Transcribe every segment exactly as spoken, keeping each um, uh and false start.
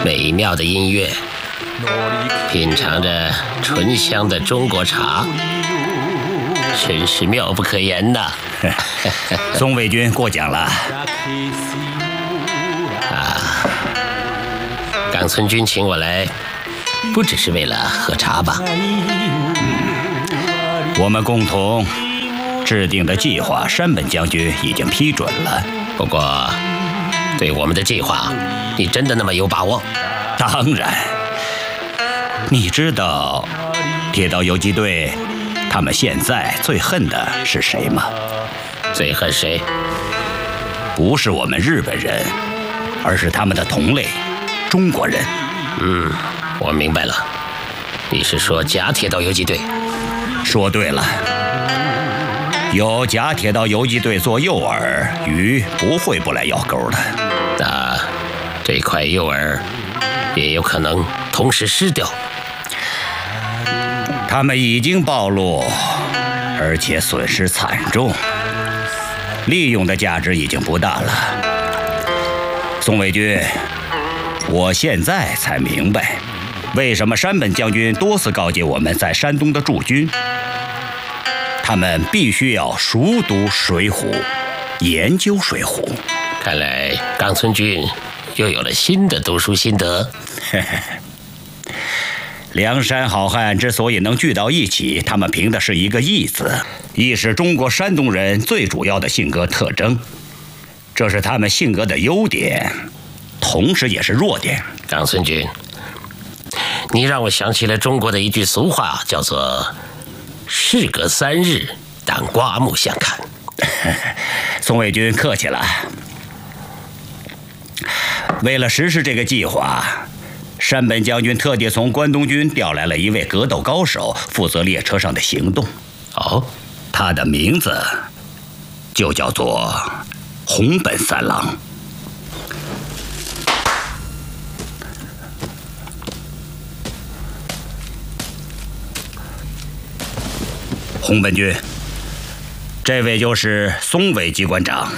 美妙的音乐，品尝着醇香的中国茶，真是妙不可言呐！ 宋卫军过奖了。 啊，冈村君请我来，不只是为了喝茶吧？ 嗯，我们共同制定的计划，山本将军已经批准了。 不过，对我们的计划，你真的那么有把握？ 当然。你知道铁道游击队他们现在最恨的是谁吗？ 最恨谁？ 不是我们日本人，而是他们的同类中国人。 嗯，我明白了，你是说假铁道游击队？ 说对了，有假铁道游击队做诱饵，鱼不会不来咬钩的。 那这块诱饵也有可能同时失掉。 他们已经暴露，而且损失惨重，利用的价值已经不大了。宋卫军，我现在才明白，为什么山本将军多次告诫我们在山东的驻军，他们必须要熟读《水浒》，研究《水浒》。 看来冈村君又有了新的读书心得。 梁山好汉之所以能聚到一起，他们凭的是一个义字，义是中国山东人最主要的性格特征，这是他们性格的优点，同时也是弱点。 冈村君，你让我想起了中国的一句俗话，叫做事隔三日当刮目相看。 宋卫军客气了。为了实施这个计划，山本将军特地从关东军调来了一位格斗高手，负责列车上的行动。 哦， 他的名字就叫做红本三郎。红本君，这位就是松尾机关长。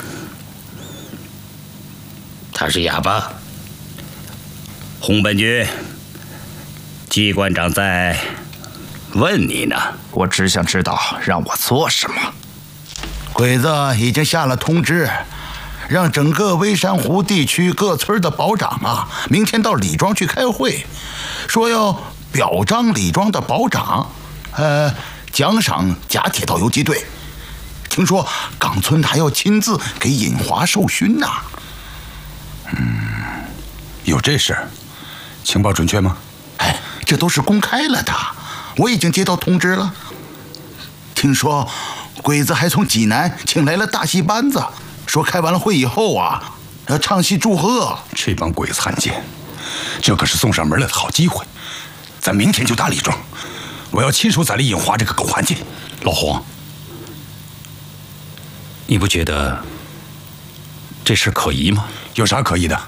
他是哑巴。 红本君，机关长在问你呢。 我只想知道让我做什么。 鬼子已经下了通知，让整个微山湖地区各村的保长啊，明天到李庄去开会，说要表彰李庄的保长，呃，奖赏假铁道游击队。听说冈村还要亲自给尹华授勋呐、啊。 嗯，有这事？情报准确吗？ 哎，这都是公开了的，我已经接到通知了。听说鬼子还从济南请来了大戏班子，说开完了会以后啊，要唱戏祝贺。 这帮鬼子汉奸，这可是送上门来的好机会。咱明天就打李庄，我要亲手宰了尹华这个狗汉奸。 老黄，你不觉得这事可疑吗？ 有啥可疑的？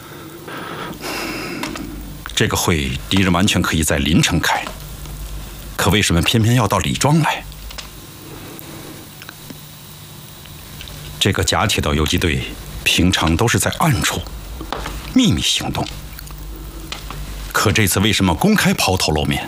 这个会敌人完全可以在临城开，可为什么偏偏要到李庄来？这个假铁道游击队平常都是在暗处秘密行动，可这次为什么公开抛头露面？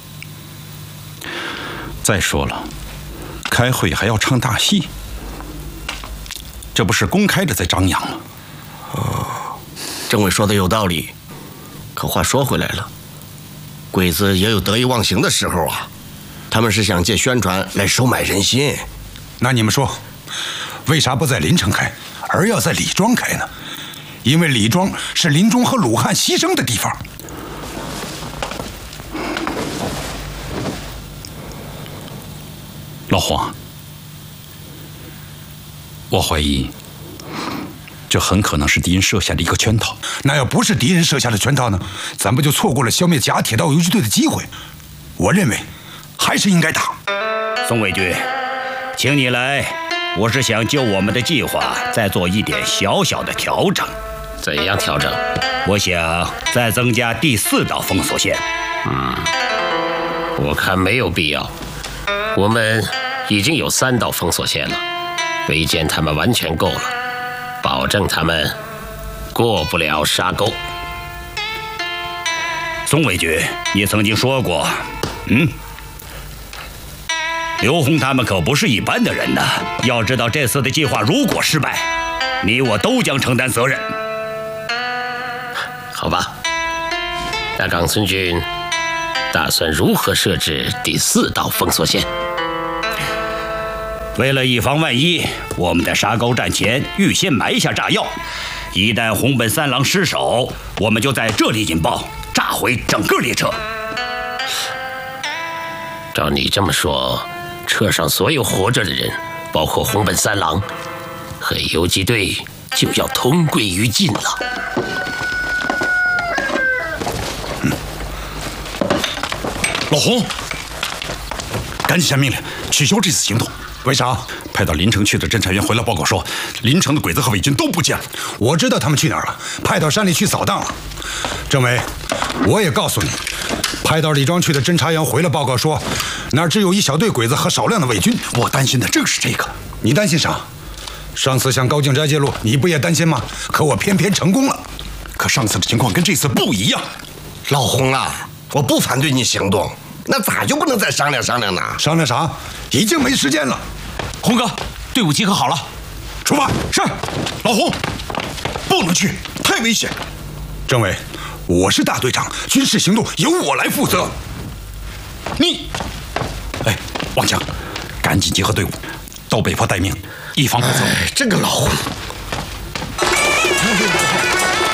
再说了，开会还要唱大戏，这不是公开的在张扬吗？ 哦，政委说的有道理。可话说回来了，鬼子也有得意忘形的时候啊，他们是想借宣传来收买人心。 那你们说，为啥不在临城开，而要在李庄开呢？因为李庄是林中和鲁汉牺牲的地方。 老黄，我怀疑这很可能是敌人设下的一个圈套。 那要不是敌人设下的圈套呢，咱们就错过了消灭假铁道游击队的机会。我认为还是应该打。 宋卫军，请你来，我是想就我们的计划再做一点小小的调整。 怎样调整？ 我想再增加第四道封锁线。 嗯，我看没有必要。我们已经有三道封锁线了，围歼他们完全够了，保证他们过不了沙沟。 宋卫军，你曾经说过，嗯，刘洪他们可不是一般的人呐。要知道这次的计划如果失败，你我都将承担责任。 好吧，那冈村君打算如何设置第四道封锁线？ 为了以防万一，我们在沙沟站前预先埋下炸药，一旦红本三郎失手，我们就在这里引爆，炸毁整个列车。 照你这么说，车上所有活着的人，包括红本三郎和游击队，就要同归于尽了。 嗯，老洪，赶紧下命令取消这次行动。为啥？派到临城去的侦查员回来报告说，临城的鬼子和伪军都不见了。 我知道他们去哪儿了，派到山里去扫荡了。政委，我也告诉你，派到李庄去的侦查员回来报告说，那儿只有一小队鬼子和少量的伪军。我担心的正是这个。你担心啥？上次向高敬斋揭露，你不也担心吗？可我偏偏成功了。 可上次的情况跟这次不一样。 老洪啊，我不反对你行动，那咋就不能再商量商量呢？ 商量啥？已经没时间了。 洪哥，队伍集合好了， 出发。 是。老洪，不能去，太危险。 政委，我是大队长，军事行动由我来负责。 你，哎，王强，赶紧集合队伍，到北坡待命，以防不测。 这个老洪。